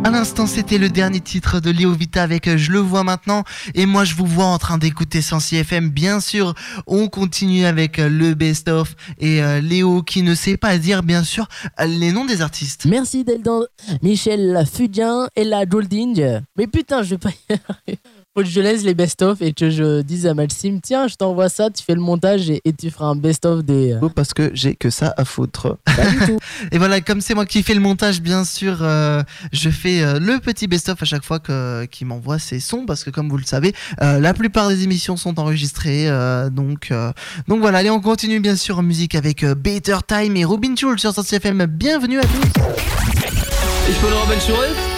À l'instant, c'était le dernier titre de Léo Vita avec Je le vois maintenant. Et moi, je vous vois en train d'écouter Sensi FM. Bien sûr, on continue avec le best-of et Léo qui ne sait pas dire, bien sûr, les noms des artistes. Merci Deldan, Michel Fudien et la Golding. Mais putain, je vais pas y arriver. Faut que je laisse les best-of et que je dise à Maxime, tiens, je t'envoie ça, tu fais le montage et tu feras un best-of des... Parce que j'ai que ça à foutre. Pas du tout. Et voilà, comme c'est moi qui fais le montage, bien sûr, je fais le petit best-of à chaque fois qu'il m'envoie ses sons, parce que comme vous le savez, la plupart des émissions sont enregistrées, donc voilà. Allez, on continue bien sûr en musique avec Better Time et Robin Schulz sur Sensi FM. Bienvenue à tous. Ich bin Robin Schulz.